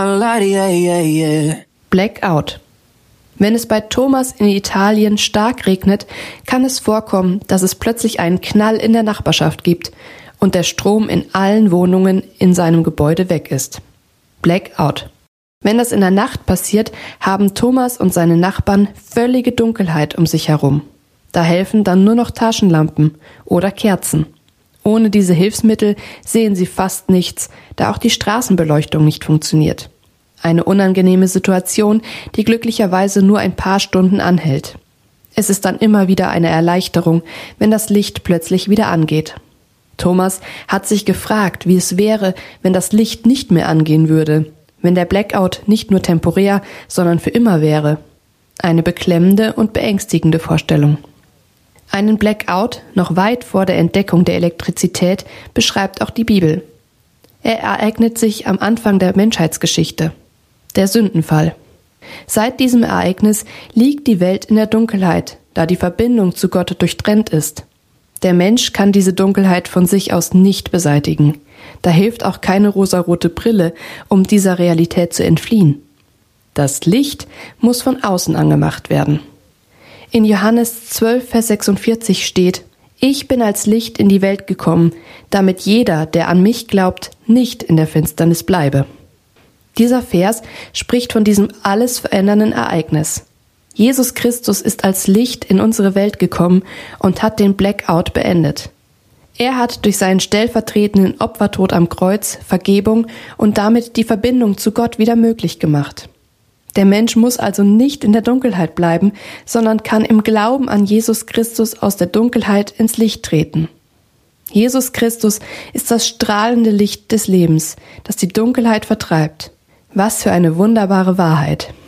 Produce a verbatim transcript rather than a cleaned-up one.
Blackout. Wenn es bei Thomas in Italien stark regnet, kann es vorkommen, dass es plötzlich einen Knall in der Nachbarschaft gibt und der Strom in allen Wohnungen in seinem Gebäude weg ist. Blackout. Wenn das in der Nacht passiert, haben Thomas und seine Nachbarn völlige Dunkelheit um sich herum. Da helfen dann nur noch Taschenlampen oder Kerzen. Ohne diese Hilfsmittel sehen sie fast nichts, da auch die Straßenbeleuchtung nicht funktioniert. Eine unangenehme Situation, die glücklicherweise nur ein paar Stunden anhält. Es ist dann immer wieder eine Erleichterung, wenn das Licht plötzlich wieder angeht. Thomas hat sich gefragt, wie es wäre, wenn das Licht nicht mehr angehen würde, wenn der Blackout nicht nur temporär, sondern für immer wäre. Eine beklemmende und beängstigende Vorstellung. Einen Blackout, noch weit vor der Entdeckung der Elektrizität, beschreibt auch die Bibel. Er ereignet sich am Anfang der Menschheitsgeschichte. Der Sündenfall. Seit diesem Ereignis liegt die Welt in der Dunkelheit, da die Verbindung zu Gott durchtrennt ist. Der Mensch kann diese Dunkelheit von sich aus nicht beseitigen. Da hilft auch keine rosarote Brille, um dieser Realität zu entfliehen. Das Licht muss von außen angemacht werden. In Johannes zwölf, Vers sechsundvierzig steht: Ich bin als Licht in die Welt gekommen, damit jeder, der an mich glaubt, nicht in der Finsternis bleibe. Dieser Vers spricht von diesem alles verändernden Ereignis. Jesus Christus ist als Licht in unsere Welt gekommen und hat den Blackout beendet. Er hat durch seinen stellvertretenden Opfertod am Kreuz Vergebung und damit die Verbindung zu Gott wieder möglich gemacht. Der Mensch muss also nicht in der Dunkelheit bleiben, sondern kann im Glauben an Jesus Christus aus der Dunkelheit ins Licht treten. Jesus Christus ist das strahlende Licht des Lebens, das die Dunkelheit vertreibt. Was für eine wunderbare Wahrheit!